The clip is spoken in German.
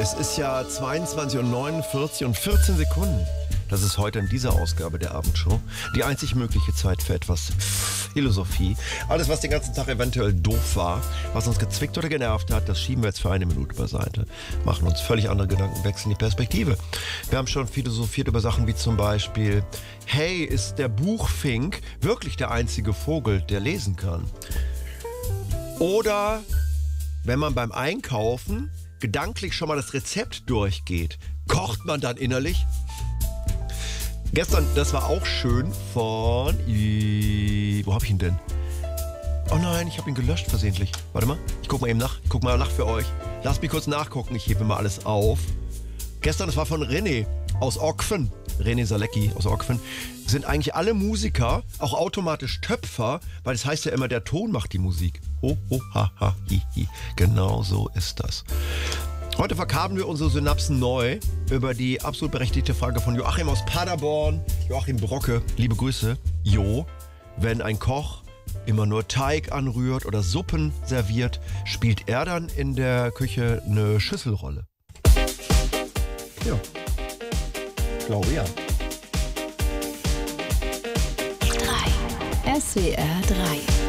Es ist ja 22:49 und 14 Sekunden. Das ist heute in dieser Ausgabe der Abendshow die einzig mögliche Zeit für etwas Philosophie. Alles, was den ganzen Tag eventuell doof war, was uns gezwickt oder genervt hat, das schieben wir jetzt für eine Minute beiseite. Machen uns völlig andere Gedanken, wechseln die Perspektive. Wir haben schon philosophiert über Sachen wie zum Beispiel: Hey, ist der Buchfink wirklich der einzige Vogel, der lesen kann? Oder wenn man beim Einkaufen gedanklich schon mal das Rezept durchgeht, kocht man dann innerlich? Gestern, das war auch schön von... Wo hab ich ihn denn? Oh nein, ich habe ihn gelöscht versehentlich. Warte mal, ich guck mal eben nach. Ich guck mal nach für euch. Lasst mich kurz nachgucken, ich hebe mal alles auf. Gestern, das war von René aus Okfen. René Salecki aus Okfen. Sind eigentlich alle Musiker auch automatisch Töpfer, weil es heißt ja immer, der Ton macht die Musik. Ho, ho, ha, ha, hi, hi. Genau so ist das. Heute verkabeln wir unsere Synapsen neu über die absolut berechtigte Frage von Joachim aus Paderborn. Joachim Brocke, liebe Grüße. Jo, wenn ein Koch immer nur Teig anrührt oder Suppen serviert, spielt er dann in der Küche eine Schüsselrolle? Ja, ich glaube ja. SWR 3